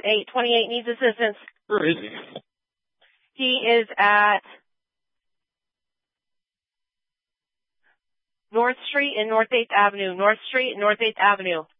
828 needs assistance. Where is he? He is at North Street and North 8th Avenue. North Street and North 8th Avenue.